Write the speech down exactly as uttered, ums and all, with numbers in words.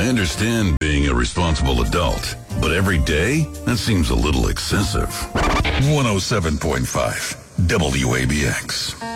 I understand being a responsible adult, but every day? That seems a little excessive. one oh seven point five W A B X.